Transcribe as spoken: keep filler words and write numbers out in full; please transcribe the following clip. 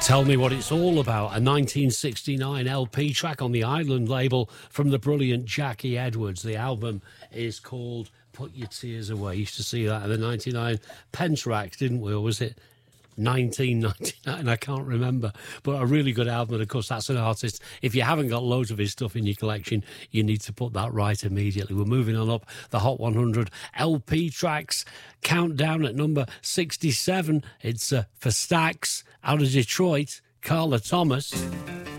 Tell Me What It's All About, a nineteen sixty-nine L P track on the Island label from the brilliant Jackie Edwards. The album is called Put Your Tears Away. Used to see that at the ninety-nine pence rack, didn't we? Or was it nineteen ninety-nine? I can't remember. But a really good album. And of course, that's an artist. If you haven't got loads of his stuff in your collection, you need to put that right immediately. We're moving on up the Hot one hundred L P tracks countdown at number sixty-seven. It's uh, for Stax out of Detroit, Carla Thomas.